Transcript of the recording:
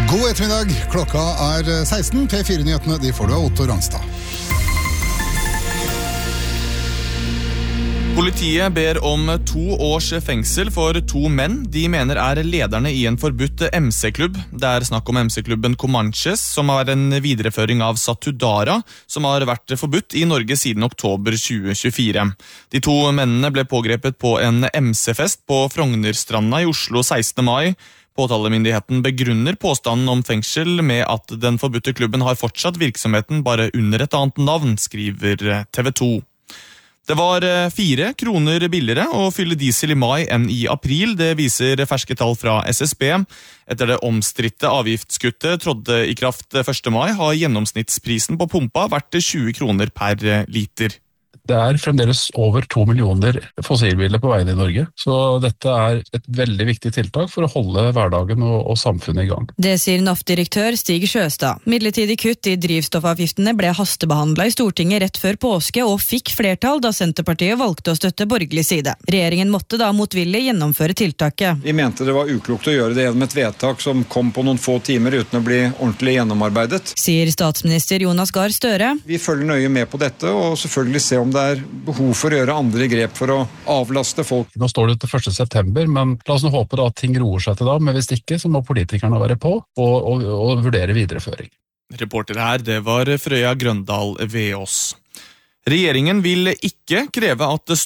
God ettermiddag, klokka 16, P4-nyhetene, de får du av Otto Rangstad. Politiet ber om 2 års fengsel for 2 menn de mener lederne i en forbudt MC-klubb. Det snakk om MC-klubben Comanches, som en videreføring av Satudara, som har vært forbudt i Norge siden oktober 2024. De 2 mennene ble pågrepet på en MC-fest på Frognerstranda i Oslo 16. mai. Påtalemyndigheten begrunner påstanden om fengsel med at den forbudte klubben har fortsatt virksomheten bare under et annet navn, skriver TV 2. Det var 4 kroner billigere å fylle diesel i mai enn i april, det viser ferske tall fra SSB. Etter det omstridte avgiftskuttet trådte i kraft 1. mai, har gjennomsnittsprisen på pumpa vært 20 kroner per liter. Det fremdeles over 2 millioner fossilbiler på veien i Norge, så dette et veldig viktig tiltak for å holde hverdagen og samfunnet i gang. Det sier NAF-direktør Stig Sjøstad. Midlertidig kutt i drivstoffavgiftene ble hastebehandlet i Stortinget rett før påske og fikk flertall da Senterpartiet valgte å støtte borgerlig side. Regjeringen måtte da motvillig gjennomføre tiltaket. Vi mente det var uklokt å gjøre det gjennom et vedtak som kom på noen få timer uten å bli ordentlig gjennomarbeidet. Sier statsminister Jonas Gahr Støre. Vi følger nøye med på dette og selvfølgelig se om det behov for å gjøre andre grep for å avlaste folk. Nå står det til 1. september, men la oss nå håpe da at ting roer seg til da, men hvis ikke så må politikerne være på og vurdere videreføring. Reporter her, det var Frøya Grøndal Veås. Regjeringen vil ikke kreve at